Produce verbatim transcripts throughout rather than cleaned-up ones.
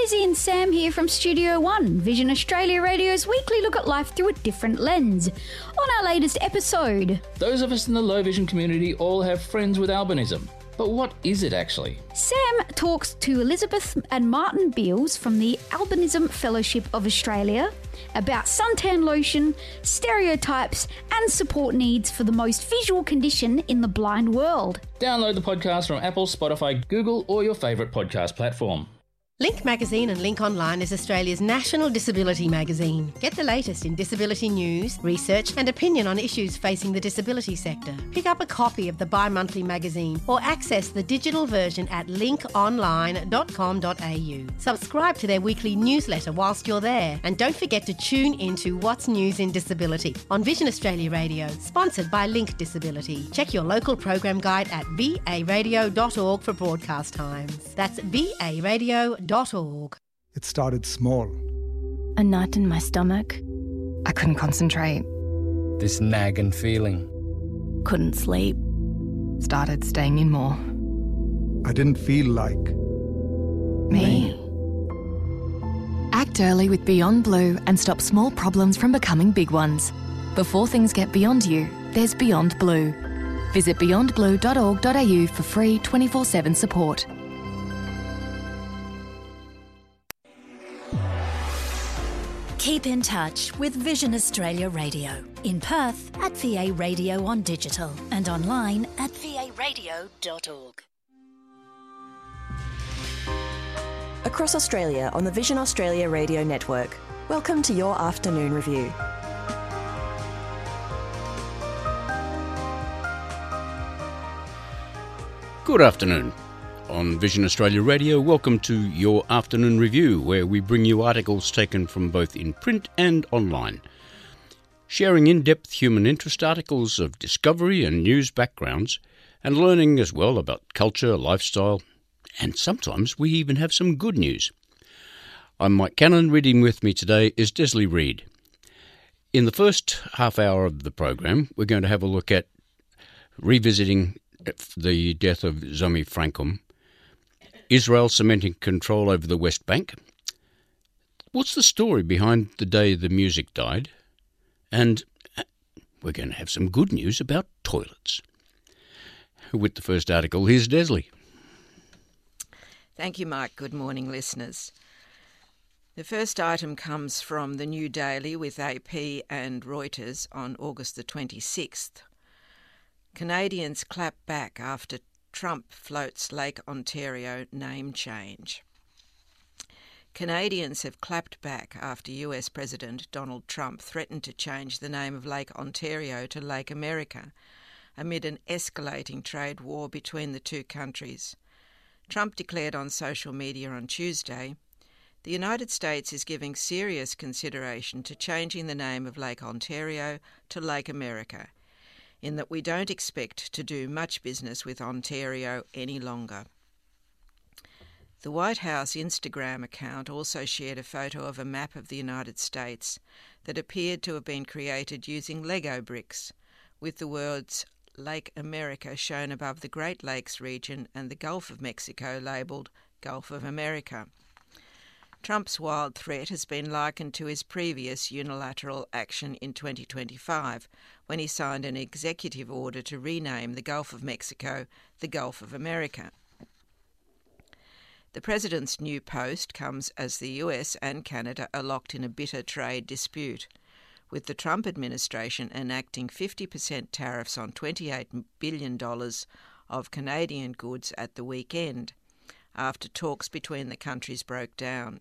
Lizzie and Sam here from Studio One, Vision Australia Radio's weekly look at life through a different lens. On our latest episode... Those of us in the low vision community all have friends with albinism. But what is it actually? Sam talks to Elizabeth and Martin Beals from the Albinism Fellowship of Australia about suntan lotion, stereotypes and support needs for the most visual condition in the blind world. Download the podcast from Apple, Spotify, Google or your favourite podcast platform. Link Magazine and Link Online is Australia's national disability magazine. Get the latest in disability news, research and opinion on issues facing the disability sector. Pick up a copy of the bi-monthly magazine or access the digital version at link online dot com dot a u. Subscribe to their weekly newsletter whilst you're there, and don't forget to tune into What's News in Disability on Vision Australia Radio, sponsored by Link Disability. Check your local program guide at v a radio dot org for broadcast times. That's v a radio dot org. It started small. A knot in my stomach. I couldn't concentrate. This nagging feeling. Couldn't sleep. Started staying in more. I didn't feel like... Me. Act early with Beyond Blue and stop small problems from becoming big ones. Before things get beyond you, there's Beyond Blue. Visit beyond blue dot org dot a u for free twenty-four seven support. Keep in touch with Vision Australia Radio. In Perth at V A Radio on digital and online at v a radio dot org. Across Australia on the Vision Australia Radio Network. Welcome to your afternoon review. Good afternoon. On Vision Australia Radio, welcome to your afternoon review, where we bring you articles taken from both in print and online, sharing in-depth human interest articles of discovery and news backgrounds, and learning as well about culture, lifestyle, and sometimes we even have some good news. I'm Mike Cannon. Reading with me today is Desley Reid. In the first half hour of the program, we're going to have a look at revisiting the death of Zomi Frankum, Israel cementing control over the West Bank. What's the story behind the day the music died? And we're going to have some good news about toilets. With the first article, here's Desley. Thank you, Mike. Good morning, listeners. The first item comes from the New Daily with A P and Reuters on August the twenty-sixth. Canadians clap back after Trump floats Lake Ontario name change. Canadians have clapped back after U S President Donald Trump threatened to change the name of Lake Ontario to Lake America amid an escalating trade war between the two countries. Trump declared on social media on Tuesday, "The United States is giving serious consideration to changing the name of Lake Ontario to Lake America, in that we don't expect to do much business with Ontario any longer." The White House Instagram account also shared a photo of a map of the United States that appeared to have been created using Lego bricks, with the words Lake America shown above the Great Lakes region and the Gulf of Mexico labelled Gulf of America. Trump's wild threat has been likened to his previous unilateral action in twenty twenty-five, when he signed an executive order to rename the Gulf of Mexico the Gulf of America. The president's new post comes as the U S and Canada are locked in a bitter trade dispute, with the Trump administration enacting fifty percent tariffs on twenty-eight billion dollars of Canadian goods at the weekend, after talks between the countries broke down.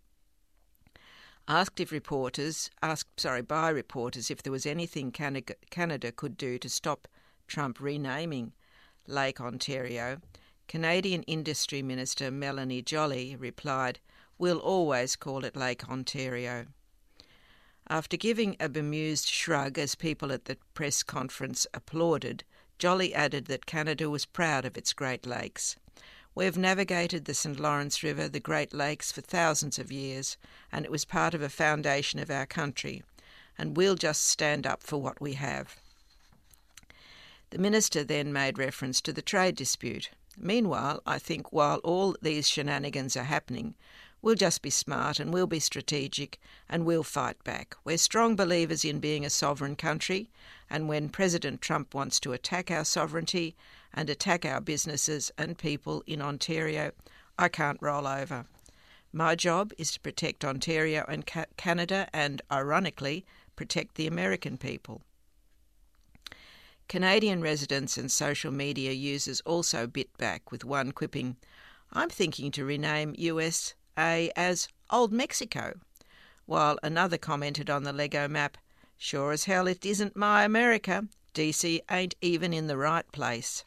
Asked if reporters, asked sorry by reporters if there was anything Canada, Canada could do to stop Trump renaming Lake Ontario, Canadian Industry Minister Melanie Joly replied, "We'll always call it Lake Ontario." After giving a bemused shrug as people at the press conference applauded, Joly added that Canada was proud of its Great Lakes. "We've navigated the Saint Lawrence River, the Great Lakes, for thousands of years, and it was part of a foundation of our country, and we'll just stand up for what we have." The minister then made reference to the trade dispute. "Meanwhile, I think while all these shenanigans are happening, We'll just be smart and we'll be strategic and we'll fight back. We're strong believers in being a sovereign country, and when President Trump wants to attack our sovereignty and attack our businesses and people in Ontario, I can't roll over. My job is to protect Ontario and ca- Canada and, ironically, protect the American people. Canadian residents and social media users also bit back, with one quipping, "I'm thinking to rename U S A as Old Mexico," while another commented on the Lego map, "Sure as hell it isn't my America. D C ain't even in the right place."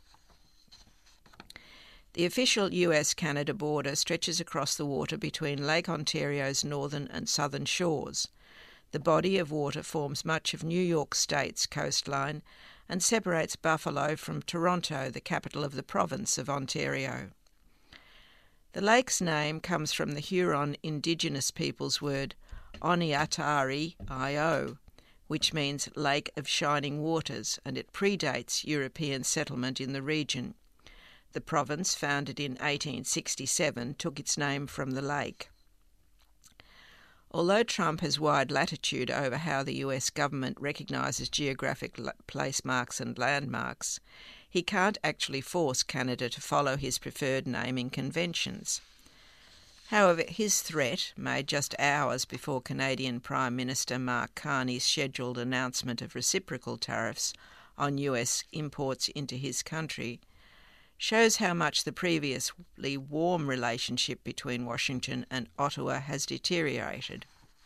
The official U S Canada border stretches across the water between Lake Ontario's northern and southern shores. The body of water forms much of New York State's coastline and separates Buffalo from Toronto, the capital of the province of Ontario. The lake's name comes from the Huron Indigenous people's word Oniatari-io, which means Lake of Shining Waters, and it predates European settlement in the region. The province, founded in eighteen sixty-seven, took its name from the lake. Although Trump has wide latitude over how the U S government recognises geographic place marks and landmarks, he can't actually force Canada to follow his preferred naming conventions. However, his threat, made just hours before Canadian Prime Minister Mark Carney's scheduled announcement of reciprocal tariffs on U S imports into his country, shows how much the previously warm relationship between Washington and Ottawa has deteriorated.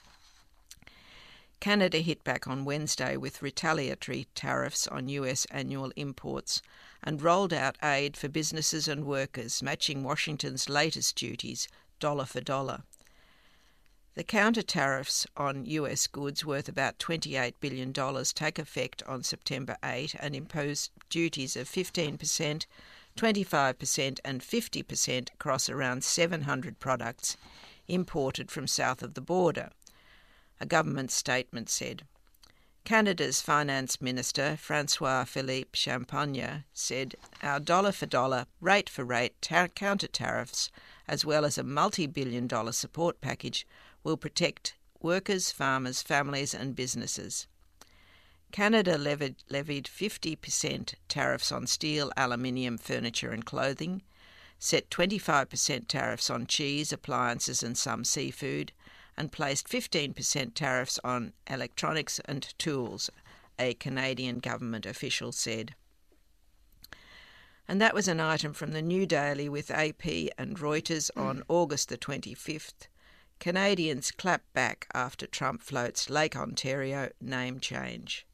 Canada hit back on Wednesday with retaliatory tariffs on U S annual imports and rolled out aid for businesses and workers, matching Washington's latest duties, dollar for dollar. The counter-tariffs on U S goods worth about twenty-eight billion dollars take effect on September eighth and impose duties of fifteen percent, twenty-five percent and fifty percent across around seven hundred products imported from south of the border, a government statement said. Canada's Finance Minister, François-Philippe Champagne, said, "Our dollar-for-dollar, rate-for-rate tar- counter-tariffs, as well as a multi-billion dollar support package, will protect workers, farmers, families and businesses." Canada levied, levied fifty percent tariffs on steel, aluminium, furniture and clothing, set twenty-five percent tariffs on cheese, appliances and some seafood, and placed fifteen percent tariffs on electronics and tools, a Canadian government official said. And that was an item from the New Daily with A P and Reuters on August the twenty-fifth. Canadians clap back after Trump floats Lake Ontario name change.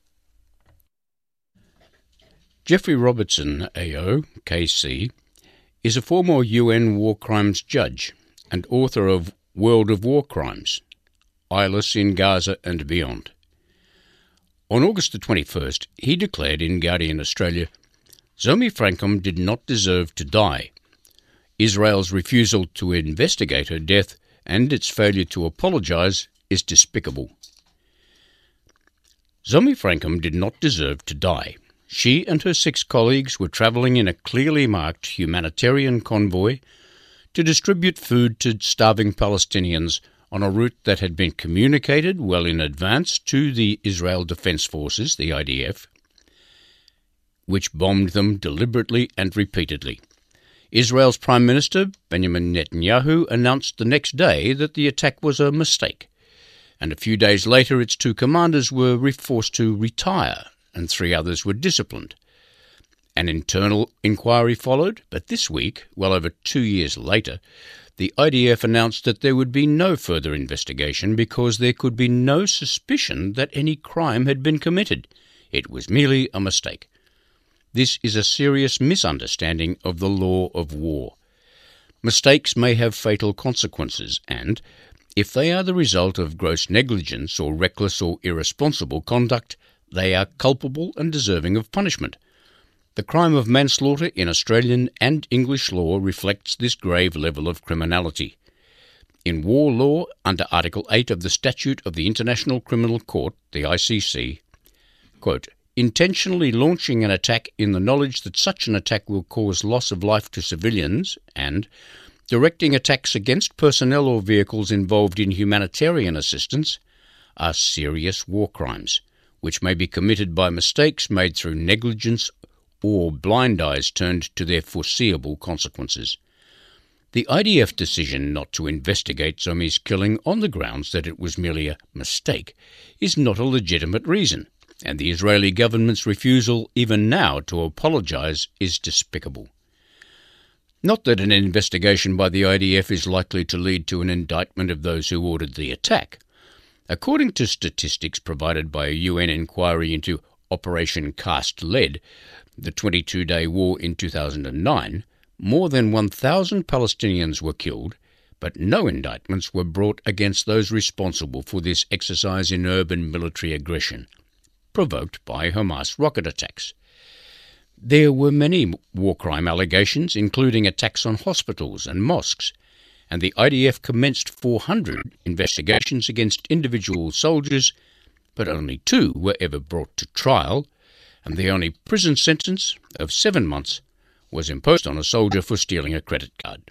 Jeffrey Robertson, A O, K C, is a former U N war crimes judge and author of World of War Crimes, Eyeless in Gaza and Beyond. On August the twenty-first, he declared in Guardian Australia, "Zomi Frankum did not deserve to die. Israel's refusal to investigate her death and its failure to apologise is despicable." Zomi Frankum did not deserve to die. She and her six colleagues were travelling in a clearly marked humanitarian convoy to distribute food to starving Palestinians on a route that had been communicated well in advance to the Israel Defense Forces, the I D F, which bombed them deliberately and repeatedly. Israel's Prime Minister, Benjamin Netanyahu, announced the next day that the attack was a mistake, and a few days later its two commanders were forced to retire and three others were disciplined. An internal inquiry followed, but this week, well over two years later, the I D F announced that there would be no further investigation because there could be no suspicion that any crime had been committed. It was merely a mistake. This is a serious misunderstanding of the law of war. Mistakes may have fatal consequences and, if they are the result of gross negligence or reckless or irresponsible conduct, they are culpable and deserving of punishment. The crime of manslaughter in Australian and English law reflects this grave level of criminality. In war law, under Article eight of the Statute of the International Criminal Court, the I C C, quote, "intentionally launching an attack in the knowledge that such an attack will cause loss of life to civilians and directing attacks against personnel or vehicles involved in humanitarian assistance are serious war crimes, which may be committed by mistakes made through negligence or blind eyes turned to their foreseeable consequences. The I D F decision not to investigate Zomi's killing on the grounds that it was merely a mistake is not a legitimate reason, and the Israeli government's refusal even now to apologise is despicable. Not that an investigation by the I D F is likely to lead to an indictment of those who ordered the attack. According to statistics provided by a U N inquiry into Operation Cast Lead, the twenty-two day war in two thousand nine, more than one thousand Palestinians were killed, but no indictments were brought against those responsible for this exercise in urban military aggression, provoked by Hamas rocket attacks. There were many war crime allegations, including attacks on hospitals and mosques, and the I D F commenced four hundred investigations against individual soldiers, but only two were ever brought to trial, and the only prison sentence of seven months was imposed on a soldier for stealing a credit card.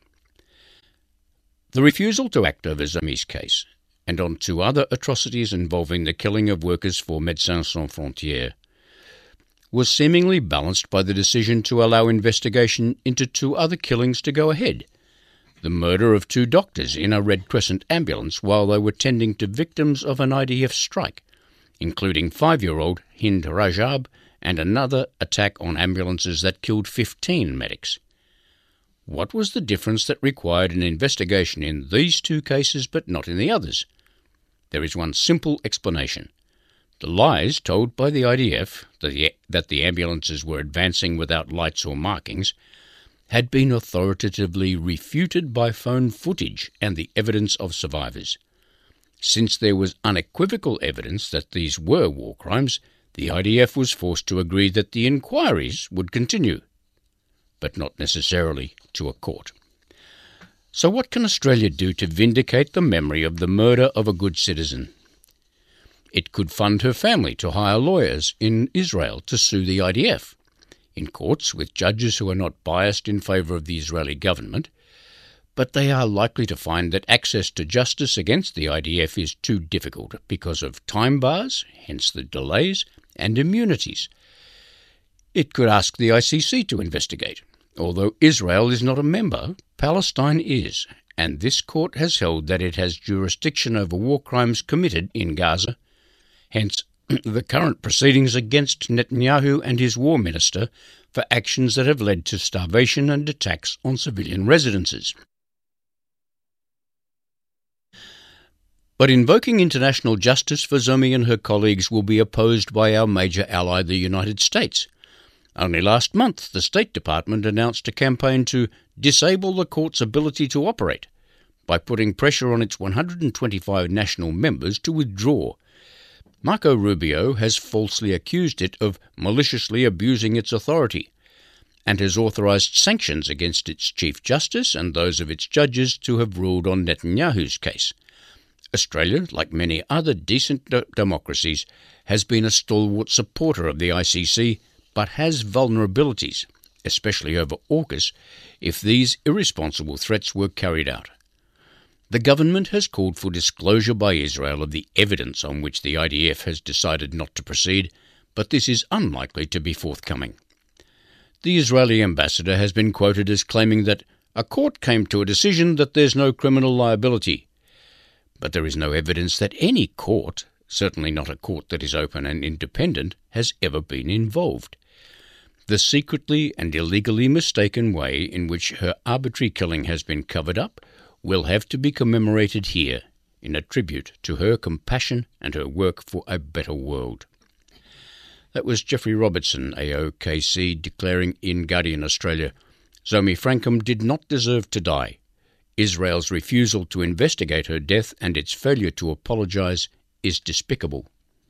The refusal to act over Zomi's case, and on two other atrocities involving the killing of workers for Médecins Sans Frontières, was seemingly balanced by the decision to allow investigation into two other killings to go ahead. The murder of two doctors in a Red Crescent ambulance while they were tending to victims of an I D F strike, including five-year-old Hind Rajab, and another attack on ambulances that killed fifteen medics. What was the difference that required an investigation in these two cases but not in the others? There is one simple explanation. The lies told by the I D F that the, that the ambulances were advancing without lights or markings had been authoritatively refuted by phone footage and the evidence of survivors. Since there was unequivocal evidence that these were war crimes, the I D F was forced to agree that the inquiries would continue, but not necessarily to a court. So what can Australia do to vindicate the memory of the murder of a good citizen? It could fund her family to hire lawyers in Israel to sue the I D F, in courts with judges who are not biased in favour of the Israeli government, but they are likely to find that access to justice against the I D F is too difficult because of time bars, hence the delays, and immunities. It could ask the I C C to investigate. Although Israel is not a member, Palestine is, and this court has held that it has jurisdiction over war crimes committed in Gaza. Hence, the current proceedings against Netanyahu and his war minister for actions that have led to starvation and attacks on civilian residences. But invoking international justice for Zomi and her colleagues will be opposed by our major ally, the United States. Only last month, the State Department announced a campaign to disable the court's ability to operate by putting pressure on its one hundred twenty-five national members to withdraw. Marco Rubio has falsely accused it of maliciously abusing its authority and has authorised sanctions against its Chief Justice and those of its judges to have ruled on Netanyahu's case. Australia, like many other decent de- democracies, has been a stalwart supporter of the I C C, but has vulnerabilities, especially over AUKUS, if these irresponsible threats were carried out. The government has called for disclosure by Israel of the evidence on which the I D F has decided not to proceed, but this is unlikely to be forthcoming. The Israeli ambassador has been quoted as claiming that a court came to a decision that there's no criminal liability. But there is no evidence that any court, certainly not a court that is open and independent, has ever been involved. The secretly and illegally mistaken way in which her arbitrary killing has been covered up will have to be commemorated here in a tribute to her compassion and her work for a better world. That was Jeffrey Robertson, A O K C, declaring in Guardian Australia, Zomi Frankham did not deserve to die. Israel's refusal to investigate her death and its failure to apologise is despicable.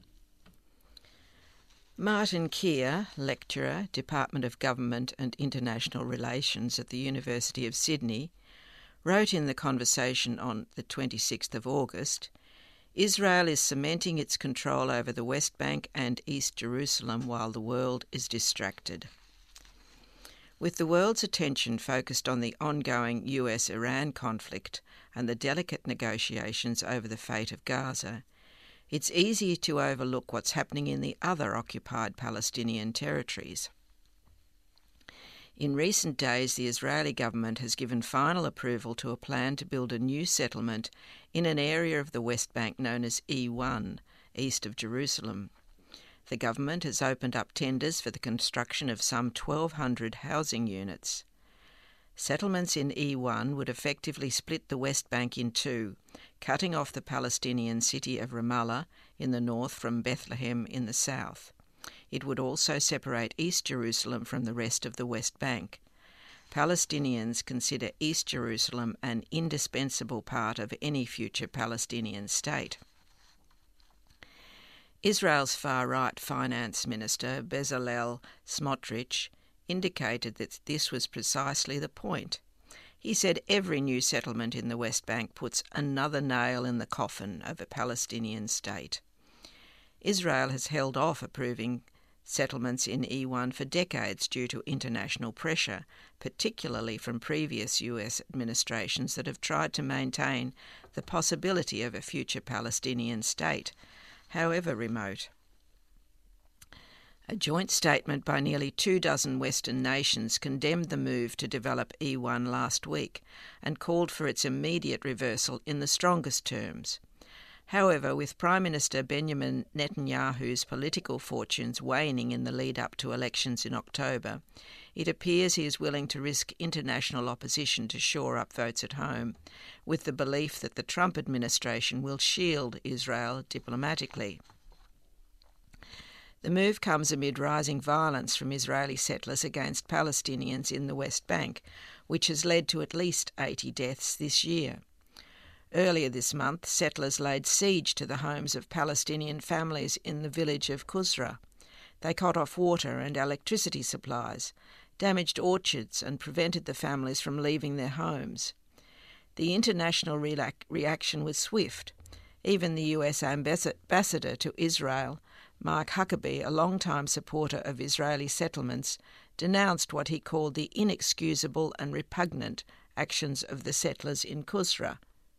Martin Keir, lecturer, Department of Government and International Relations at the University of Sydney, wrote in The Conversation on the twenty-sixth of August, Israel is cementing its control over the West Bank and East Jerusalem while the world is distracted. With the world's attention focused on the ongoing U S Iran conflict and the delicate negotiations over the fate of Gaza, it's easy to overlook what's happening in the other occupied Palestinian territories. In recent days, the Israeli government has given final approval to a plan to build a new settlement in an area of the West Bank known as E one, east of Jerusalem. The government has opened up tenders for the construction of some twelve hundred housing units. Settlements in E one would effectively split the West Bank in two, cutting off the Palestinian city of Ramallah in the north from Bethlehem in the south. It would also separate East Jerusalem from the rest of the West Bank. Palestinians consider East Jerusalem an indispensable part of any future Palestinian state. Israel's far-right finance minister, Bezalel Smotrich, indicated that this was precisely the point. He said every new settlement in the West Bank puts another nail in the coffin of a Palestinian state. Israel has held off approving settlements in E one for decades due to international pressure, particularly from previous U S administrations that have tried to maintain the possibility of a future Palestinian state, however remote. A joint statement by nearly two dozen Western nations condemned the move to develop E one last week and called for its immediate reversal in the strongest terms. However, with Prime Minister Benjamin Netanyahu's political fortunes waning in the lead-up to elections in October, it appears he is willing to risk international opposition to shore up votes at home, with the belief that the Trump administration will shield Israel diplomatically. The move comes amid rising violence from Israeli settlers against Palestinians in the West Bank, which has led to at least eighty deaths this year. Earlier this month, settlers laid siege to the homes of Palestinian families in the village of Qusra. They cut off water and electricity supplies, damaged orchards and prevented the families from leaving their homes. The international re- reaction was swift. Even the U S ambassador to Israel, Mark Huckabee, a longtime supporter of Israeli settlements, denounced what he called the inexcusable and repugnant actions of the settlers in Qusra.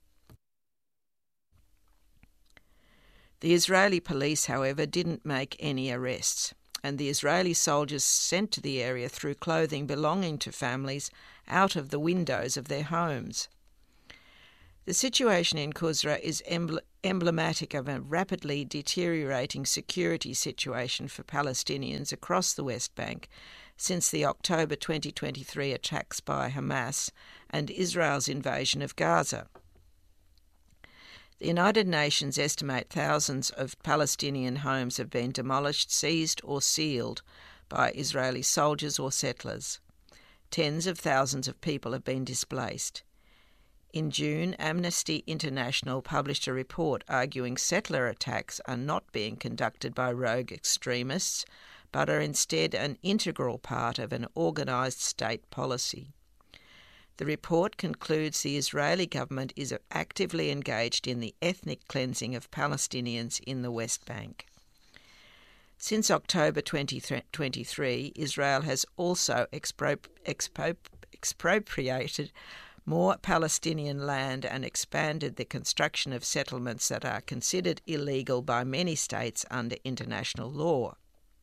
The Israeli police, however, didn't make any arrests, and the Israeli soldiers sent to the area threw clothing belonging to families out of the windows of their homes. The situation in Qusra is embl- emblematic of a rapidly deteriorating security situation for Palestinians across the West Bank since the October twenty twenty-three attacks by Hamas and Israel's invasion of Gaza. The United Nations estimate thousands of Palestinian homes have been demolished, seized or sealed by Israeli soldiers or settlers. Tens of thousands of people have been displaced. In June, Amnesty International published a report arguing settler attacks are not being conducted by rogue extremists, but are instead an integral part of an organised state policy. The report concludes the Israeli government is actively engaged in the ethnic cleansing of Palestinians in the West Bank. Since October twenty twenty-three, Israel has also expro- expro- expropriated more Palestinian land and expanded the construction of settlements that are considered illegal by many states under international law.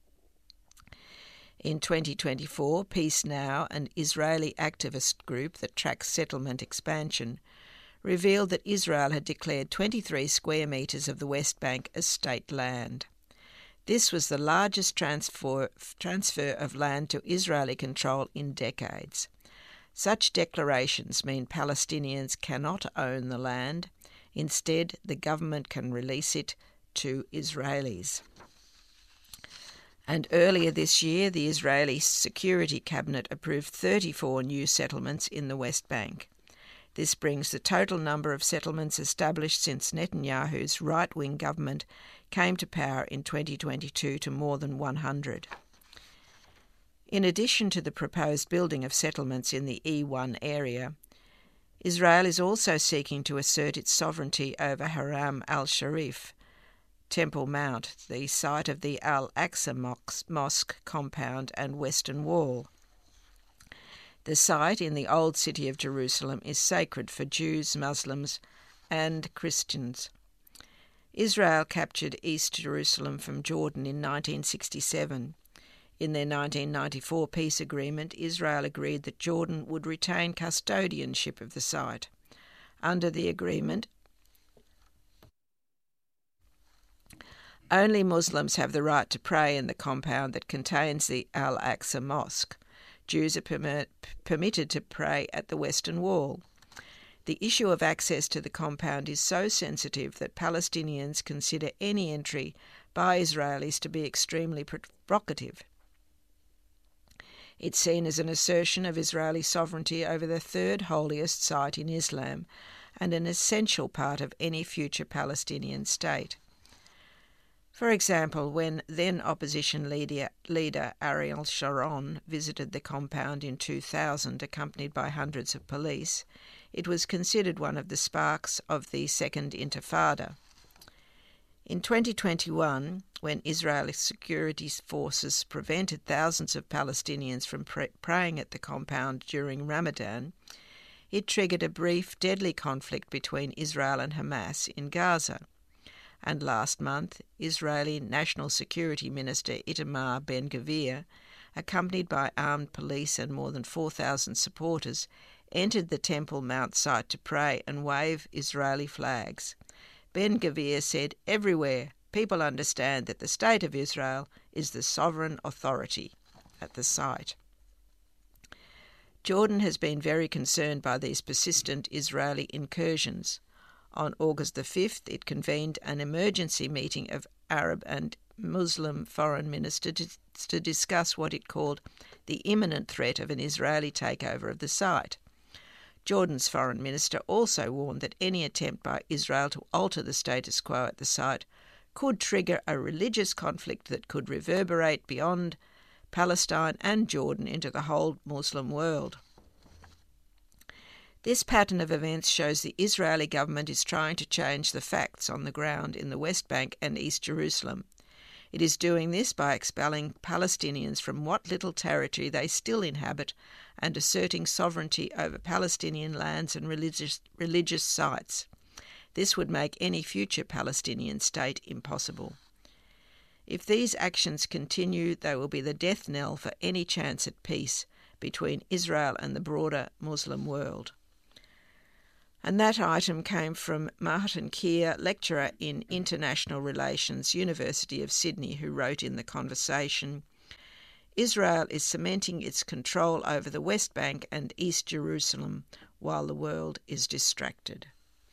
In twenty twenty-four, Peace Now, an Israeli activist group that tracks settlement expansion, revealed that Israel had declared twenty-three square metres of the West Bank as state land. This was the largest transfer, transfer of land to Israeli control in decades. Such declarations mean Palestinians cannot own the land. Instead, the government can release it to Israelis. And earlier this year, the Israeli Security Cabinet approved thirty-four new settlements in the West Bank. This brings the total number of settlements established since Netanyahu's right-wing government came to power in twenty twenty-two to more than one hundred. In addition to the proposed building of settlements in the E one area, Israel is also seeking to assert its sovereignty over Haram al-Sharif, Temple Mount, the site of the Al-Aqsa Mosque compound and Western Wall. The site in the old city of Jerusalem is sacred for Jews, Muslims, and Christians. Israel captured East Jerusalem from Jordan in nineteen sixty-seven. In their nineteen ninety-four peace agreement, Israel agreed that Jordan would retain custodianship of the site. Under the agreement, only Muslims have the right to pray in the compound that contains the Al-Aqsa Mosque. Jews are permit, permitted to pray at the Western Wall. The issue of access to the compound is so sensitive that Palestinians consider any entry by Israelis to be extremely provocative. It's seen as an assertion of Israeli sovereignty over the third holiest site in Islam and an essential part of any future Palestinian state. For example, when then opposition leader, leader Ariel Sharon visited the compound in two thousand, accompanied by hundreds of police, it was considered one of the sparks of the Second Intifada. In twenty twenty-one, when Israeli security forces prevented thousands of Palestinians from pray- praying at the compound during Ramadan, it triggered a brief, deadly conflict between Israel and Hamas in Gaza. And last month, Israeli National Security Minister Itamar Ben-Gvir, accompanied by armed police and more than four thousand supporters, entered the Temple Mount site to pray and wave Israeli flags. Ben-Gvir said, "Everywhere, people understand that the State of Israel is the sovereign authority at the site." Jordan has been very concerned by these persistent Israeli incursions. On August the fifth, it convened an emergency meeting of Arab and Muslim foreign ministers to, to discuss what it called the imminent threat of an Israeli takeover of the site. Jordan's foreign minister also warned that any attempt by Israel to alter the status quo at the site could trigger a religious conflict that could reverberate beyond Palestine and Jordan into the whole Muslim world. This pattern of events shows the Israeli government is trying to change the facts on the ground in the West Bank and East Jerusalem. It is doing this by expelling Palestinians from what little territory they still inhabit and asserting sovereignty over Palestinian lands and religious, religious sites. This would make any future Palestinian state impossible. If these actions continue, they will be the death knell for any chance at peace between Israel and the broader Muslim world. And that item came from Martin Keir, lecturer in International Relations, University of Sydney, who wrote in The Conversation, "Israel is cementing its control over the West Bank and East Jerusalem while the world is distracted."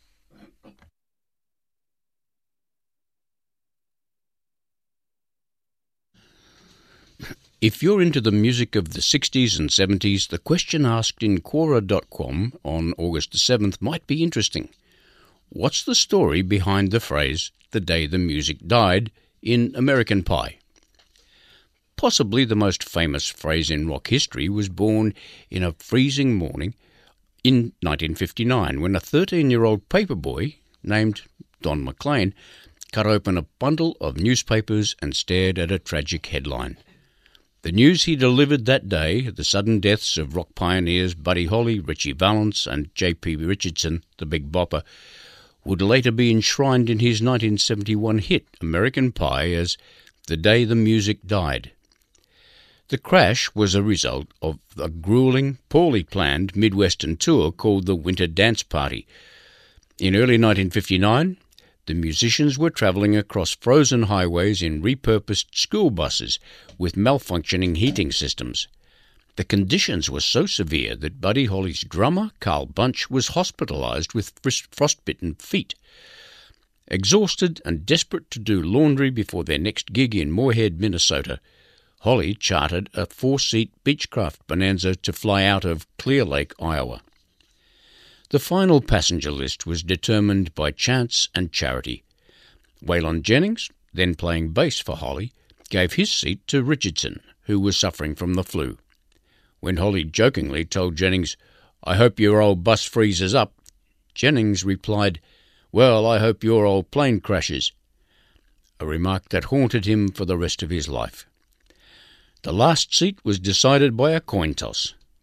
If you're into the music of the sixties and seventies, the question asked in Quora dot com on August the seventh might be interesting. What's the story behind the phrase, "the day the music died," in American Pie? Possibly the most famous phrase in rock history was born in a freezing morning in nineteen fifty-nine, when a thirteen-year-old paperboy named Don McLean cut open a bundle of newspapers and stared at a tragic headline. The news he delivered that day, the sudden deaths of rock pioneers Buddy Holly, Ritchie Valens and J P Richardson, the Big Bopper, would later be enshrined in his nineteen seventy-one hit, American Pie, as "The Day the Music Died." The crash was a result of a grueling, poorly planned Midwestern tour called the Winter Dance Party. In early nineteen fifty-nine, the musicians were travelling across frozen highways in repurposed school buses with malfunctioning heating systems. The conditions were so severe that Buddy Holly's drummer, Carl Bunch, was hospitalised with frostbitten feet. Exhausted and desperate to do laundry before their next gig in Moorhead, Minnesota, Holly chartered a four-seat Beechcraft Bonanza to fly out of Clear Lake, Iowa. The final passenger list was determined by chance and charity. Waylon Jennings, then playing bass for Holly, gave his seat to Richardson, who was suffering from the flu. When Holly jokingly told Jennings, "I hope your old bus freezes up," Jennings replied, "Well, I hope your old plane crashes," a remark that haunted him for the rest of his life. The last seat was decided by a coin toss,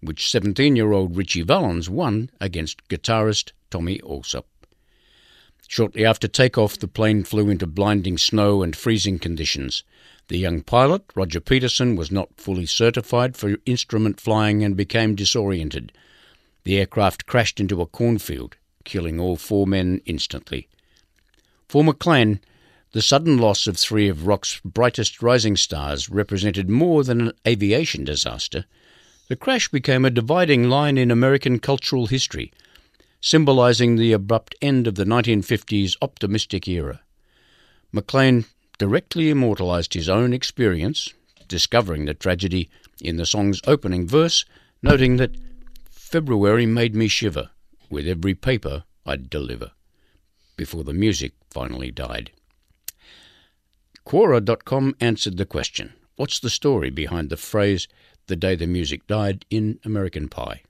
which seventeen-year-old Richie Valens won against guitarist Tommy Allsop. Shortly after takeoff, the plane flew into blinding snow and freezing conditions. The young pilot, Roger Peterson, was not fully certified for instrument flying and became disoriented. The aircraft crashed into a cornfield, killing all four men instantly. For McLean, the sudden loss of three of rock's brightest rising stars represented more than an aviation disaster. The crash became a dividing line in American cultural history, symbolising the abrupt end of the nineteen fifties optimistic era. McLean directly immortalised his own experience, discovering the tragedy in the song's opening verse, noting that February made me shiver with every paper I'd deliver, before the music finally died. Quora dot com answered the question, what's the story behind the phrase, the day the music died, in American Pie?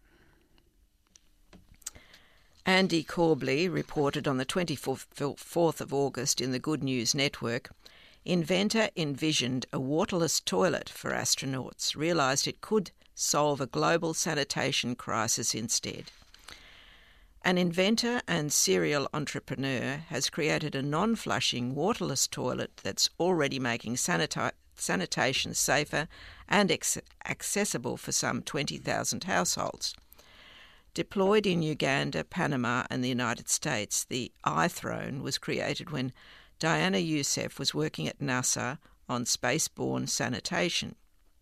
Andy Corbley reported on the twenty-fourth of August in the Good News Network, inventor envisioned a waterless toilet for astronauts, realised it could solve a global sanitation crisis instead. An inventor and serial entrepreneur has created a non-flushing, waterless toilet that's already making sanita- sanitation safer and ex- accessible for some twenty thousand households. Deployed in Uganda, Panama and the United States, the iThrone was created when Diana Youssef was working at NASA on spaceborne sanitation.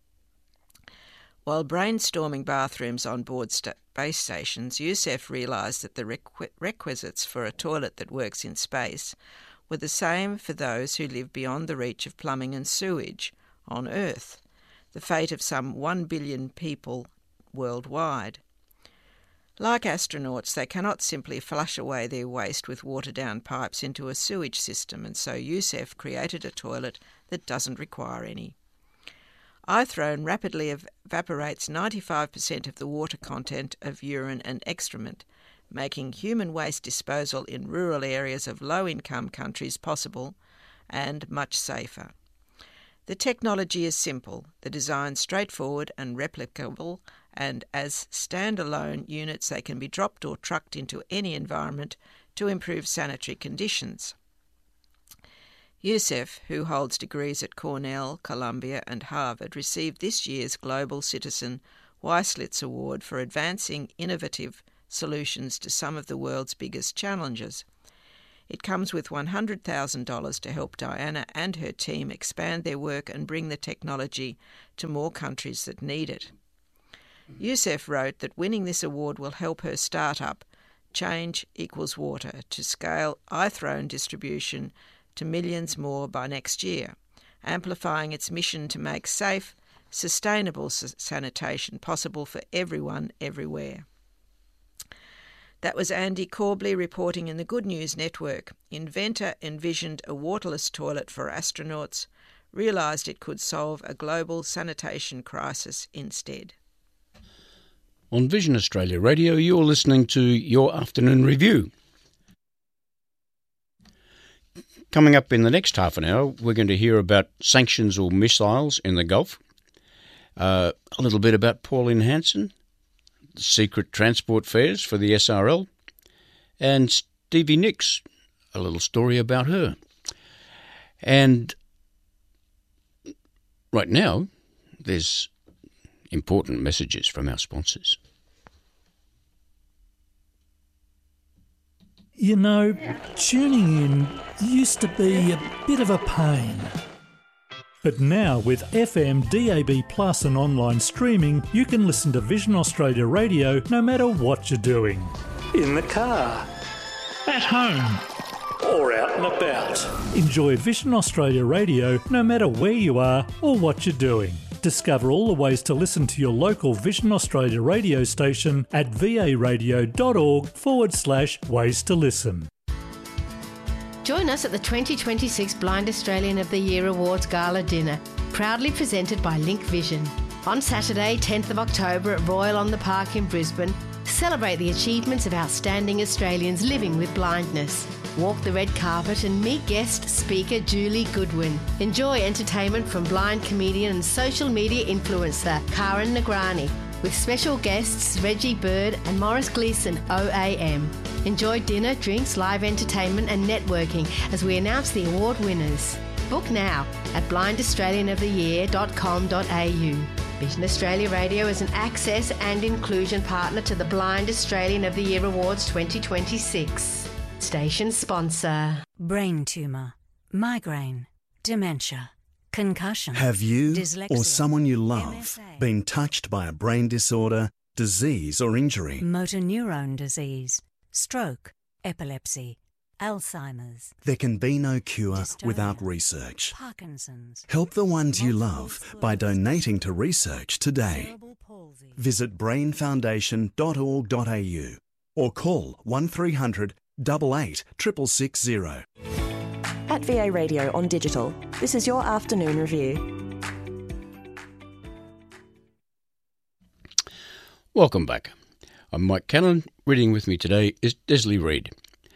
While brainstorming bathrooms on board st- space stations, Youssef realised that the requ- requisites for a toilet that works in space were the same for those who live beyond the reach of plumbing and sewage on Earth, the fate of some one billion people worldwide. Like astronauts, they cannot simply flush away their waste with water-down pipes into a sewage system, and so Youssef created a toilet that doesn't require any. iThrone rapidly ev- evaporates ninety-five percent of the water content of urine and excrement, making human waste disposal in rural areas of low-income countries possible and much safer. The technology is simple, the design straightforward and replicable, and as standalone units they can be dropped or trucked into any environment to improve sanitary conditions. Youssef, who holds degrees at Cornell, Columbia and Harvard, received this year's Global Citizen Weislitz Award for advancing innovative solutions to some of the world's biggest challenges. It comes with one hundred thousand dollars to help Diana and her team expand their work and bring the technology to more countries that need it. Youssef wrote that winning this award will help her startup, Change Equals Water, to scale iThrone distribution to millions more by next year, amplifying its mission to make safe, sustainable sanitation possible for everyone, everywhere. That was Andy Corbley reporting in the Good News Network. Inventor envisioned a waterless toilet for astronauts, realised it could solve a global sanitation crisis instead. On Vision Australia Radio, you're listening to Your Afternoon Review. Coming up in the next half an hour, we're going to hear about sanctions or missiles in the Gulf, uh, a little bit about Pauline Hanson, secret transport fares for the S R L, and Stevie Nicks, a little story about her. And right now, there's important messages from our sponsors. You know, tuning in used to be a bit of a pain. But now with F M, D A B Plus and online streaming, you can listen to Vision Australia Radio no matter what you're doing. In the car, at home, or out and about. Enjoy Vision Australia Radio no matter where you are or what you're doing. Discover all the ways to listen to your local Vision Australia radio station at varadio.org forward slash ways to listen. Join us at the twenty twenty-six Blind Australian of the Year Awards Gala Dinner, proudly presented by Link Vision. On Saturday, tenth of October at Royal on the Park in Brisbane, celebrate the achievements of outstanding Australians living with blindness. Walk the red carpet and meet guest speaker Julie Goodwin. Enjoy entertainment from blind comedian and social media influencer Karen Nagrani. with special guests Reggie Bird and Morris Gleeson O A M. Enjoy dinner, drinks, live entertainment and networking as we announce the award winners. Book now at blind australian of the year dot com dot a u. Vision Australia Radio is an access and inclusion partner to the Blind Australian of the Year Awards twenty twenty-six. Station sponsor. Brain tumour, migraine, dementia, concussion. Have you dyslexia, or someone you love M S A, been touched by a brain disorder, disease or injury? motor neurone disease, stroke, epilepsy, Alzheimer's. There can be no cure Dystonia, without research. Parkinson's. Help the ones you love by donating to research today. Visit brain foundation dot org dot a u or call one three hundred, eight eight, six six six zero. At V A Radio on digital, this is your afternoon review. Welcome back. I'm Mike Cannon. Reading with me today is Desley Reid.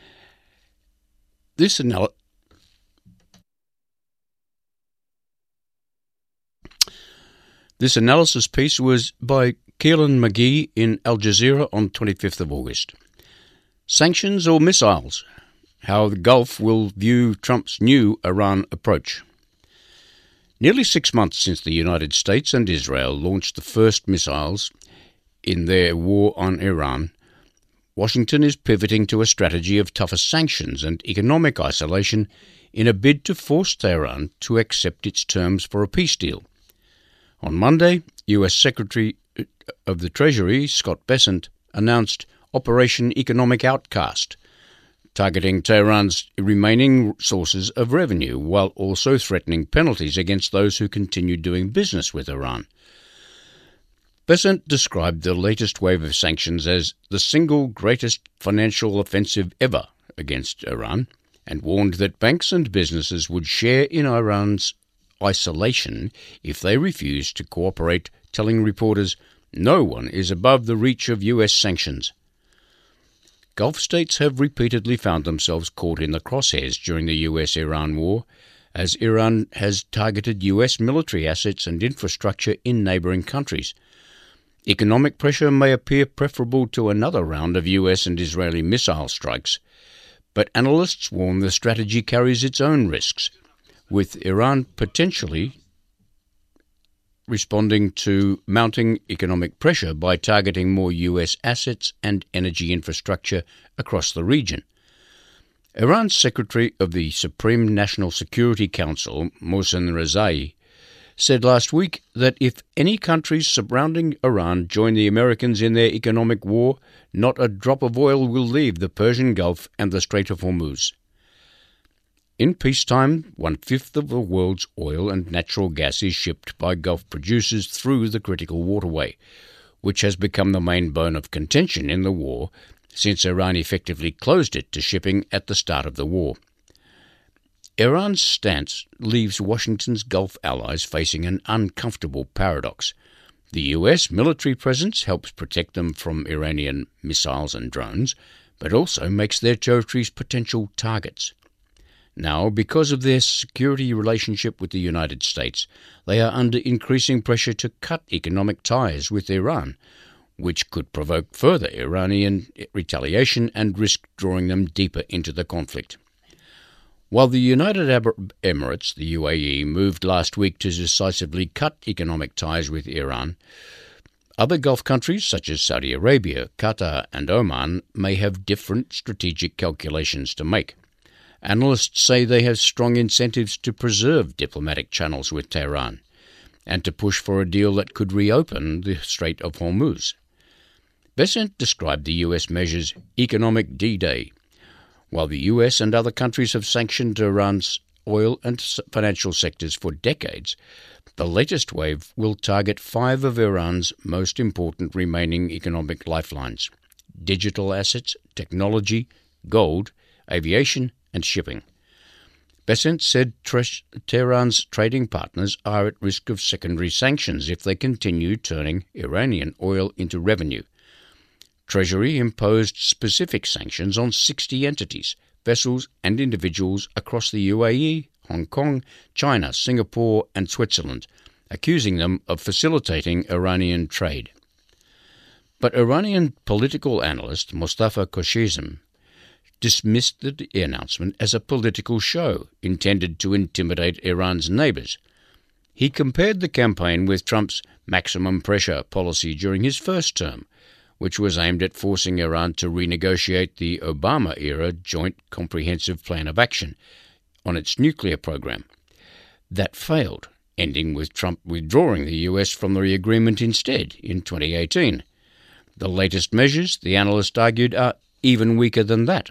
This anal- This analysis piece was by Keelan McGee in Al Jazeera on twenty-fifth of August. Sanctions or missiles? How the Gulf will view Trump's new Iran approach. Nearly six months since the United States and Israel launched the first missiles in their war on Iran, Washington is pivoting to a strategy of tougher sanctions and economic isolation in a bid to force Tehran to accept its terms for a peace deal. On Monday, U S Secretary of the Treasury Scott Bessent announced Operation Economic Outcast, targeting Tehran's remaining sources of revenue while also threatening penalties against those who continue doing business with Iran. Bessent described the latest wave of sanctions as the single greatest financial offensive ever against Iran, and warned that banks and businesses would share in Iran's isolation if they refused to cooperate, telling reporters no one is above the reach of U S sanctions. Gulf states have repeatedly found themselves caught in the crosshairs during the U S-Iran war, as Iran has targeted U S military assets and infrastructure in neighbouring countries. Economic pressure may appear preferable to another round of U S and Israeli missile strikes, but analysts warn the strategy carries its own risks, with Iran potentially responding to mounting economic pressure by targeting more U S assets and energy infrastructure across the region. Iran's Secretary of the Supreme National Security Council, Mohsen Rezai, said last week that if any countries surrounding Iran join the Americans in their economic war, not a drop of oil will leave the Persian Gulf and the Strait of Hormuz. In peacetime, one-fifth of the world's oil and natural gas is shipped by Gulf producers through the critical waterway, which has become the main bone of contention in the war since Iran effectively closed it to shipping at the start of the war. Iran's stance leaves Washington's Gulf allies facing an uncomfortable paradox. The U S military presence helps protect them from Iranian missiles and drones, but also makes their territories potential targets. Now, because of their security relationship with the United States, they are under increasing pressure to cut economic ties with Iran, which could provoke further Iranian retaliation and risk drawing them deeper into the conflict. While the United Arab Emirates, the U A E, moved last week to decisively cut economic ties with Iran, other Gulf countries such as Saudi Arabia, Qatar and Oman may have different strategic calculations to make. Analysts say they have strong incentives to preserve diplomatic channels with Tehran and to push for a deal that could reopen the Strait of Hormuz. Bessent described the U S measures economic D-Day. While the U S and other countries have sanctioned Iran's oil and financial sectors for decades, the latest wave will target five of Iran's most important remaining economic lifelines: digital assets, technology, gold, aviation, and shipping. Bessent said Tehran's trading partners are at risk of secondary sanctions if they continue turning Iranian oil into revenue. Treasury imposed specific sanctions on sixty entities, vessels and individuals across the U A E, Hong Kong, China, Singapore and Switzerland, accusing them of facilitating Iranian trade. But Iranian political analyst Mustafa Khoshizm dismissed the announcement as a political show intended to intimidate Iran's neighbours. He compared the campaign with Trump's maximum pressure policy during his first term, which was aimed at forcing Iran to renegotiate the Obama-era Joint Comprehensive Plan of Action on its nuclear program. That failed, ending with Trump withdrawing the U S from the agreement instead in twenty eighteen. The latest measures, the analyst argued, are even weaker than that.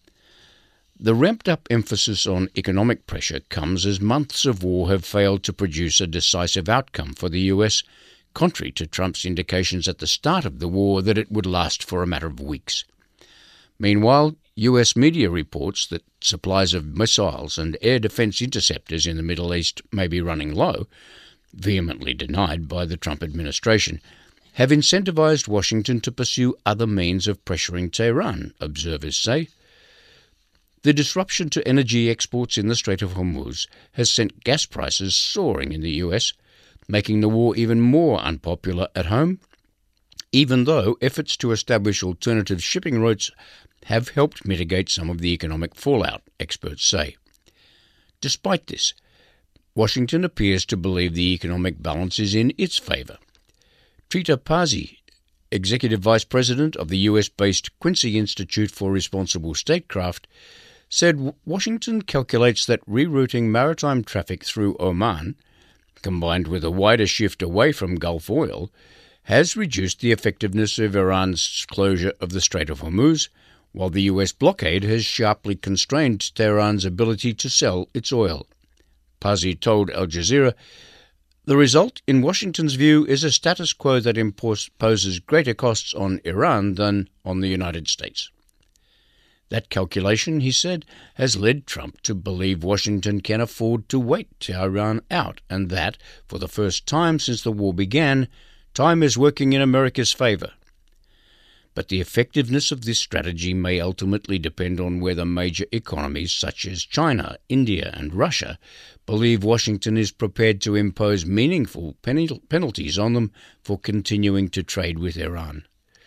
The ramped-up emphasis on economic pressure comes as months of war have failed to produce a decisive outcome for the U S, contrary to Trump's indications at the start of the war that it would last for a matter of weeks. Meanwhile, U S media reports that supplies of missiles and air defense interceptors in the Middle East may be running low, vehemently denied by the Trump administration, have incentivized Washington to pursue other means of pressuring Tehran, observers say. The disruption to energy exports in the Strait of Hormuz has sent gas prices soaring in the U S, making the war even more unpopular at home, even though efforts to establish alternative shipping routes have helped mitigate some of the economic fallout, experts say. Despite this, Washington appears to believe the economic balance is in its favour. Trita Pazzi, Executive Vice President of the U S-based Quincy Institute for Responsible Statecraft, said Washington calculates that rerouting maritime traffic through Oman, combined with a wider shift away from Gulf oil, has reduced the effectiveness of Iran's closure of the Strait of Hormuz, while the U S blockade has sharply constrained Tehran's ability to sell its oil. Pazzi told Al Jazeera, "The result, in Washington's view, is a status quo that imposes greater costs on Iran than on the United States." That calculation, he said, has led Trump to believe Washington can afford to wait Tehran out, and that, for the first time since the war began, time is working in America's favour. But the effectiveness of this strategy may ultimately depend on whether major economies such as China, India and Russia believe Washington is prepared to impose meaningful pen- penalties on them for continuing to trade with Iran.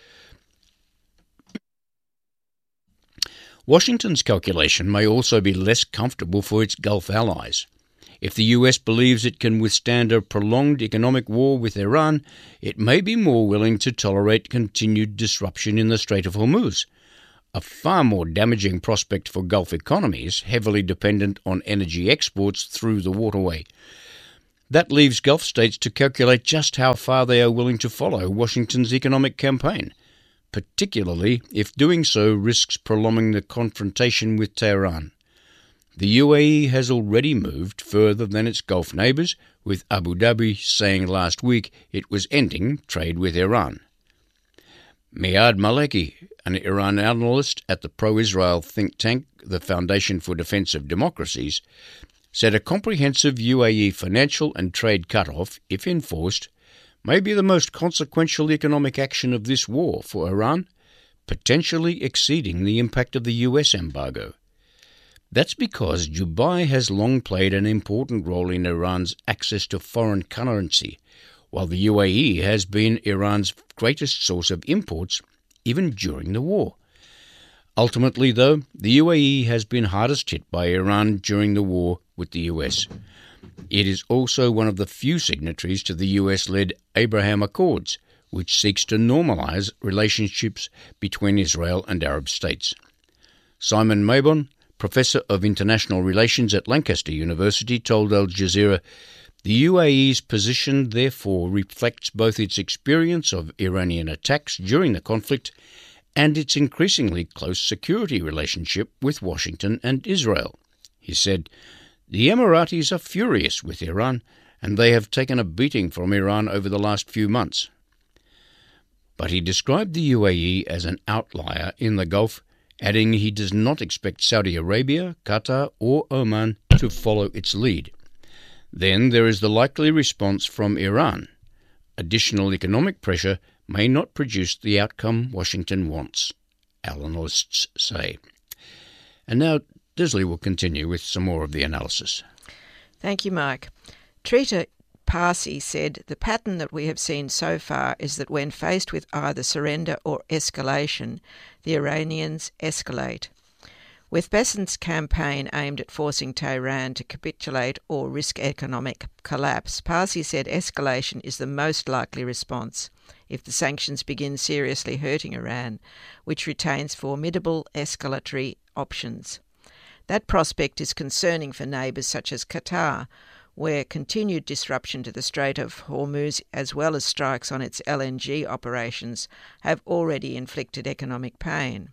Washington's calculation may also be less comfortable for its Gulf allies. If the U S believes it can withstand a prolonged economic war with Iran, it may be more willing to tolerate continued disruption in the Strait of Hormuz, a far more damaging prospect for Gulf economies heavily dependent on energy exports through the waterway. That leaves Gulf states to calculate just how far they are willing to follow Washington's economic campaign, particularly if doing so risks prolonging the confrontation with Tehran. The U A E has already moved further than its Gulf neighbours, with Abu Dhabi saying last week it was ending trade with Iran. Miad Maleki, an Iran analyst at the pro-Israel think tank, the Foundation for Defence of Democracies, said a comprehensive U A E financial and trade cut-off, if enforced, may be the most consequential economic action of this war for Iran, potentially exceeding the impact of the U S embargo. That's because Dubai has long played an important role in Iran's access to foreign currency, while the U A E has been Iran's greatest source of imports, even during the war. Ultimately, though, the U A E has been hardest hit by Iran during the war with the U S. It is also one of the few signatories to the U S-led Abraham Accords, which seeks to normalize relationships between Israel and Arab states. Simon Mabon, Professor of International Relations at Lancaster University, told Al Jazeera, "The U A E's position therefore reflects both its experience of Iranian attacks during the conflict and its increasingly close security relationship with Washington and Israel." He said, "The Emiratis are furious with Iran, and they have taken a beating from Iran over the last few months." But he described the U A E as an outlier in the Gulf, adding he does not expect Saudi Arabia, Qatar or Oman to follow its lead. Then there is the likely response from Iran. Additional economic pressure may not produce the outcome Washington wants, analysts say. And now Desley will continue with some more of the analysis. Thank you, Mike. Trita Parsi said, "The pattern that we have seen so far is that when faced with either surrender or escalation, the Iranians escalate." With Besant's campaign aimed at forcing Tehran to capitulate or risk economic collapse, Parsi said escalation is the most likely response if the sanctions begin seriously hurting Iran, which retains formidable escalatory options. That prospect is concerning for neighbours such as Qatar, where continued disruption to the Strait of Hormuz, as well as strikes on its L N G operations, have already inflicted economic pain.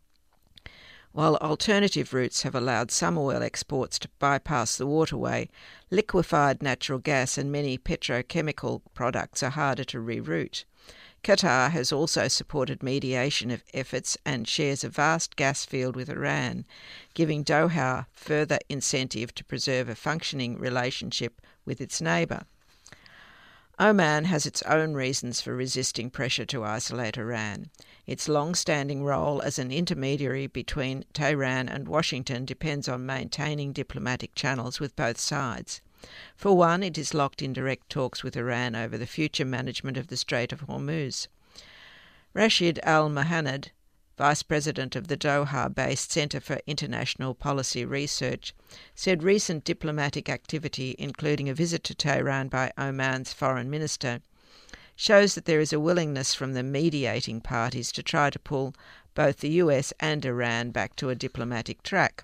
While alternative routes have allowed some oil exports to bypass the waterway, liquefied natural gas and many petrochemical products are harder to reroute. Qatar has also supported mediation of efforts and shares a vast gas field with Iran, giving Doha further incentive to preserve a functioning relationship with its neighbour. Oman has its own reasons for resisting pressure to isolate Iran. Its long-standing role as an intermediary between Tehran and Washington depends on maintaining diplomatic channels with both sides. For one, it is locked in direct talks with Iran over the future management of the Strait of Hormuz. Rashid Al-Mohanad, Vice President of the Doha-based Centre for International Policy Research, said recent diplomatic activity, including a visit to Tehran by Oman's foreign minister, shows that there is a willingness from the mediating parties to try to pull both the U S and Iran back to a diplomatic track.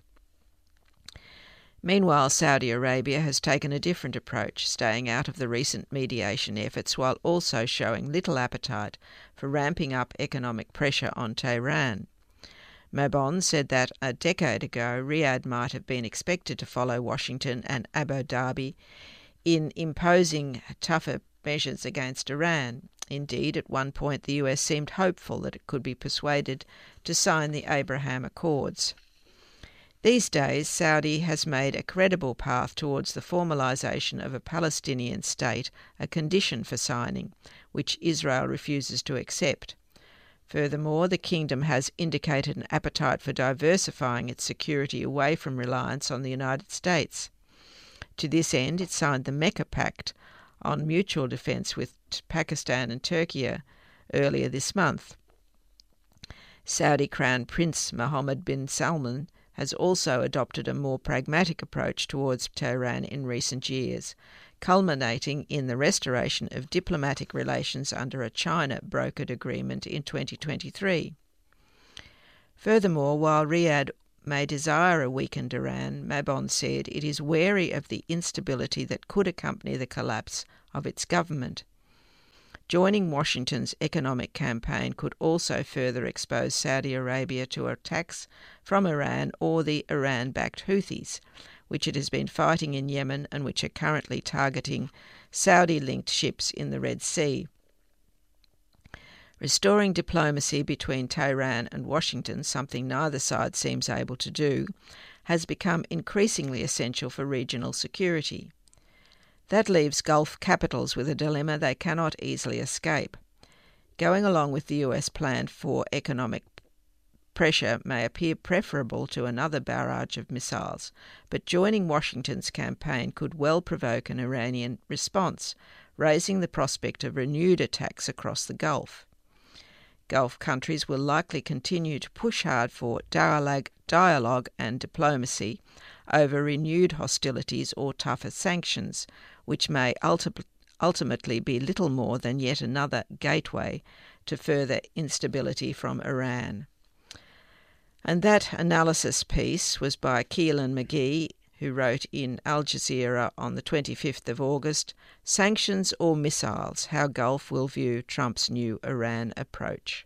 Meanwhile, Saudi Arabia has taken a different approach, staying out of the recent mediation efforts while also showing little appetite for ramping up economic pressure on Tehran. Mabon said that a decade ago, Riyadh might have been expected to follow Washington and Abu Dhabi in imposing tougher measures against Iran. Indeed, at one point the U S seemed hopeful that it could be persuaded to sign the Abraham Accords. These days, Saudi has made a credible path towards the formalisation of a Palestinian state a condition for signing, which Israel refuses to accept. Furthermore, the kingdom has indicated an appetite for diversifying its security away from reliance on the United States. To this end, it signed the Mecca Pact on mutual defence with Pakistan and Turkey earlier this month. Saudi Crown Prince Mohammed bin Salman has also adopted a more pragmatic approach towards Tehran in recent years, culminating in the restoration of diplomatic relations under a China-brokered agreement in twenty twenty-three. Furthermore, while Riyadh may desire a weakened Iran, Mabon said it is wary of the instability that could accompany the collapse of its government. Joining Washington's economic campaign could also further expose Saudi Arabia to attacks from Iran or the Iran-backed Houthis, which it has been fighting in Yemen and which are currently targeting Saudi-linked ships in the Red Sea. Restoring diplomacy between Tehran and Washington, something neither side seems able to do, has become increasingly essential for regional security. That leaves Gulf capitals with a dilemma they cannot easily escape. Going along with the U S plan for economic pressure may appear preferable to another barrage of missiles, but joining Washington's campaign could well provoke an Iranian response, raising the prospect of renewed attacks across the Gulf. Gulf countries will likely continue to push hard for dialogue, dialogue and diplomacy over renewed hostilities or tougher sanctions, which may ulti- ultimately be little more than yet another gateway to further instability from Iran. And that analysis piece was by Keelan McGee, who wrote in Al Jazeera on the twenty-fifth of August, "Sanctions or Missiles, How Gulf Will View Trump's New Iran Approach."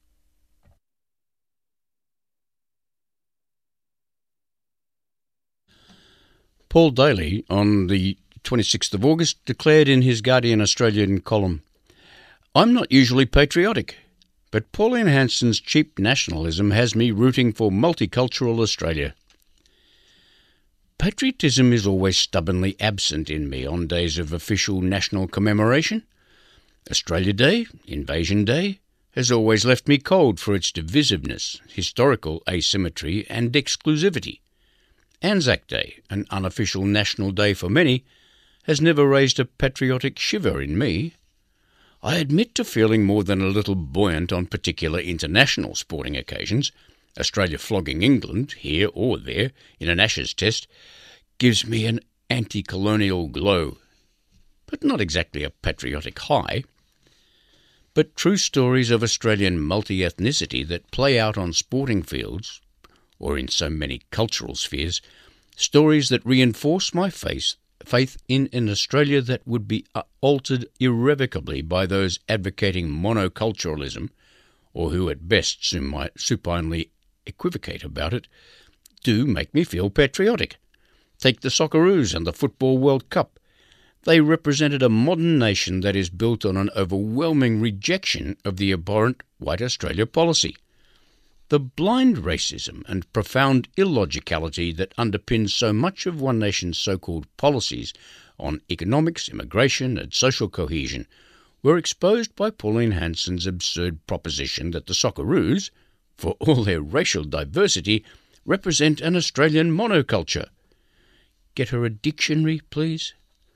Paul Daly, on the twenty-sixth of August, declared in his Guardian Australian column, "I'm not usually patriotic, but Pauline Hanson's cheap nationalism has me rooting for multicultural Australia. Patriotism is always stubbornly absent in me on days of official national commemoration. Australia Day, Invasion Day, has always left me cold for its divisiveness, historical asymmetry and exclusivity. Anzac Day, an unofficial national day for many, has never raised a patriotic shiver in me. I admit to feeling more than a little buoyant on particular international sporting occasions. Australia flogging England, here or there, in an Ashes test, gives me an anti-colonial glow, but not exactly a patriotic high. But true stories of Australian multi-ethnicity that play out on sporting fields, or in so many cultural spheres, stories that reinforce my faith, faith in an Australia that would be altered irrevocably by those advocating monoculturalism, or who at best supinely equivocate about it, do make me feel patriotic. Take the Socceroos and the Football World Cup. They represented a modern nation that is built on an overwhelming rejection of the abhorrent White Australia policy. The blind racism and profound illogicality that underpins so much of One Nation's so-called policies on economics, immigration and social cohesion were exposed by Pauline Hanson's absurd proposition that the Socceroos, for all their racial diversity, represent an Australian monoculture. Get her a dictionary, please?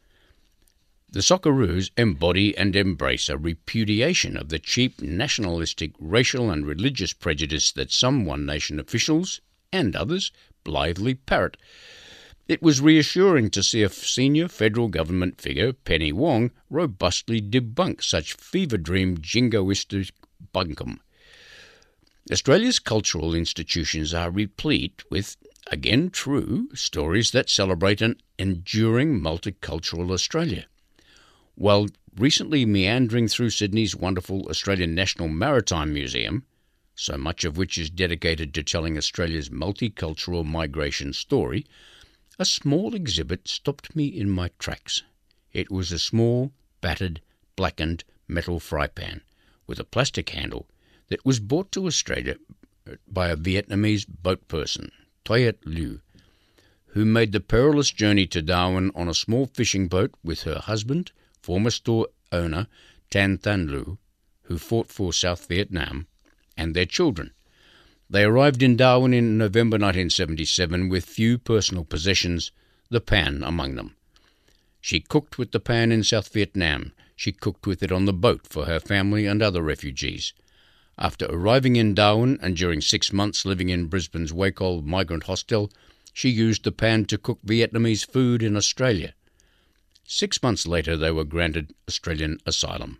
The Socceroos embody and embrace a repudiation of the cheap nationalistic racial and religious prejudice that some One Nation officials, and others, blithely parrot. It was reassuring to see a senior federal government figure, Penny Wong, robustly debunk such fever-dream jingoistic bunkum. Australia's cultural institutions are replete with, again true, stories that celebrate an enduring multicultural Australia. While recently meandering through Sydney's wonderful Australian National Maritime Museum, so much of which is dedicated to telling Australia's multicultural migration story, a small exhibit stopped me in my tracks. It was a small, battered, blackened metal fry pan with a plastic handle that was brought to Australia by a Vietnamese boat person, Toyet Liu, who made the perilous journey to Darwin on a small fishing boat with her husband, former store owner Tan Than Lu, who fought for South Vietnam, and their children. They arrived in Darwin in November nineteen seventy-seven with few personal possessions, the pan among them. She cooked with the pan in South Vietnam. She cooked with it on the boat for her family and other refugees. After arriving in Darwin and during six months living in Brisbane's Wacol migrant hostel, she used the pan to cook Vietnamese food in Australia. Six months later, they were granted Australian asylum.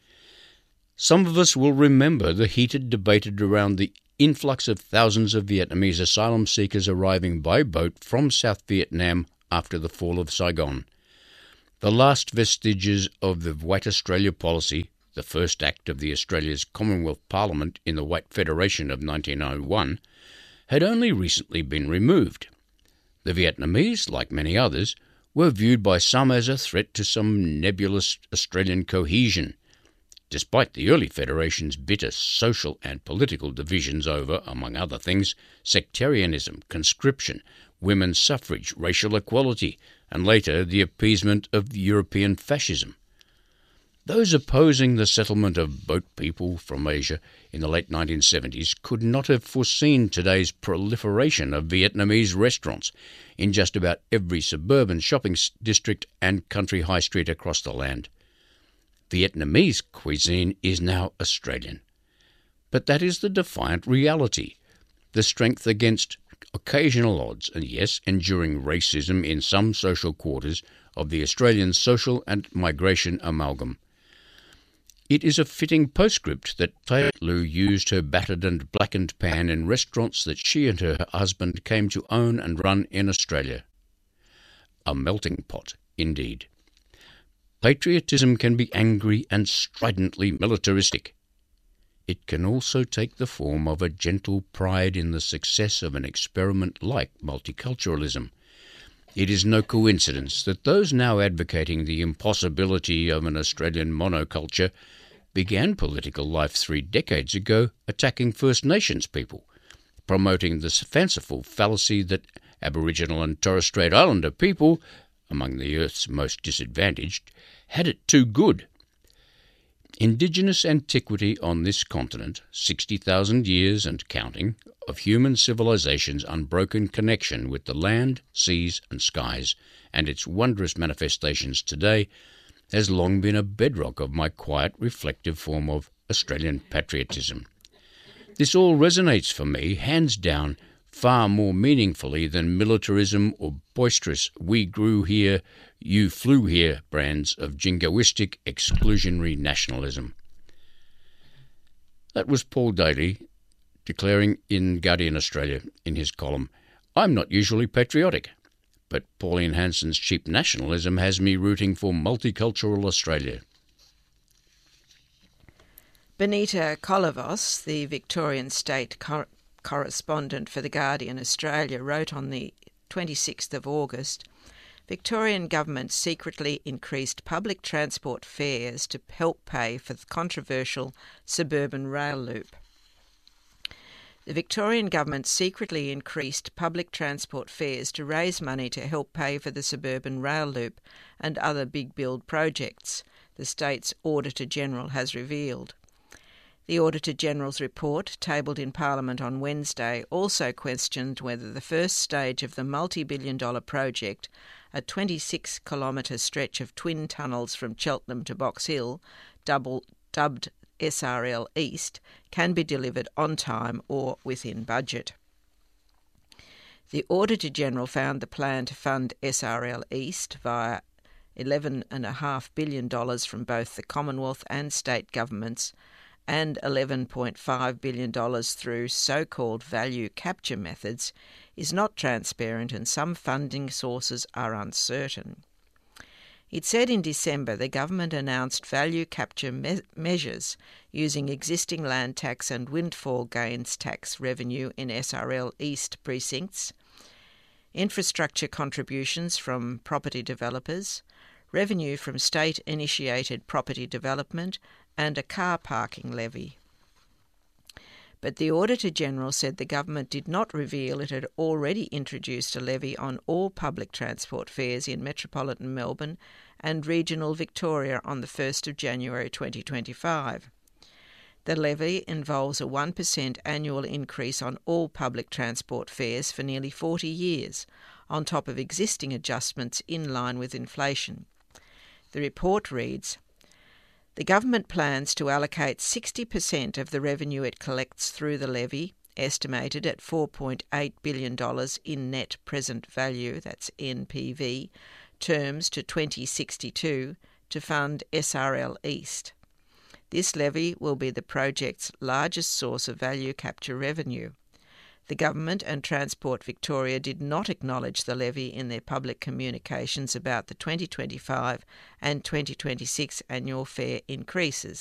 Some of us will remember the heated debate around the influx of thousands of Vietnamese asylum seekers arriving by boat from South Vietnam after the fall of Saigon. The last vestiges of the White Australia policy, the first act of the Australia's Commonwealth Parliament in the White Federation of nineteen oh one, had only recently been removed. The Vietnamese, like many others, were viewed by some as a threat to some nebulous Australian cohesion, despite the early Federation's bitter social and political divisions over, among other things, sectarianism, conscription, women's suffrage, racial equality, and later the appeasement of European fascism. Those opposing the settlement of boat people from Asia in the late nineteen seventies could not have foreseen today's proliferation of Vietnamese restaurants in just about every suburban shopping district and country high street across the land. Vietnamese cuisine is now Australian. But that is the defiant reality, the strength against occasional odds, and yes, enduring racism in some social quarters of the Australian social and migration amalgam. It is a fitting postscript that Toyet Liu used her battered and blackened pan in restaurants that she and her husband came to own and run in Australia. A melting pot, indeed. Patriotism can be angry and stridently militaristic. It can also take the form of a gentle pride in the success of an experiment like multiculturalism. It is no coincidence that those now advocating the impossibility of an Australian monoculture began political life three decades ago attacking First Nations people, promoting the fanciful fallacy that Aboriginal and Torres Strait Islander people, among the Earth's most disadvantaged, had it too good. Indigenous antiquity on this continent, sixty thousand years and counting, of human civilization's unbroken connection with the land, seas and skies, and its wondrous manifestations today, has long been a bedrock of my quiet, reflective form of Australian patriotism. This all resonates for me, hands down, far more meaningfully than militarism or boisterous "we grew here, you flew here" brands of jingoistic exclusionary nationalism. That was Paul Daly declaring in Guardian Australia in his column, "I'm not usually patriotic, but Pauline Hanson's cheap nationalism has me rooting for multicultural Australia." Benita Kolovos, the Victorian state cor- correspondent for The Guardian Australia, wrote on the twenty-sixth of August, Victorian government secretly increased public transport fares to help pay for the controversial suburban rail loop. The Victorian government secretly increased public transport fares to raise money to help pay for the suburban rail loop and other big build projects, the state's Auditor-General has revealed. The Auditor-General's report, tabled in Parliament on Wednesday, also questioned whether the first stage of the multi-billion dollar project, a twenty-six kilometre stretch of twin tunnels from Cheltenham to Box Hill, double, dubbed S R L East, can be delivered on time or within budget. The Auditor-General found the plan to fund S R L East via eleven point five billion dollars from both the Commonwealth and state governments and eleven point five billion dollars through so-called value capture methods is not transparent and some funding sources are uncertain. It said in December the government announced value capture me- measures using existing land tax and windfall gains tax revenue in S R L East precincts, infrastructure contributions from property developers, revenue from state-initiated property development, and a car parking levy. But the Auditor-General said the government did not reveal it had already introduced a levy on all public transport fares in metropolitan Melbourne and regional Victoria on the first of January twenty twenty-five. The levy involves a one percent annual increase on all public transport fares for nearly forty years, on top of existing adjustments in line with inflation. The report reads, "The government plans to allocate sixty percent of the revenue it collects through the levy, estimated at four point eight billion dollars in net present value, that's N P V, terms to twenty sixty-two, to fund S R L East. This levy will be the project's largest source of value capture revenue. The government and Transport Victoria did not acknowledge the levy in their public communications about the twenty twenty-five and twenty twenty-six annual fare increases.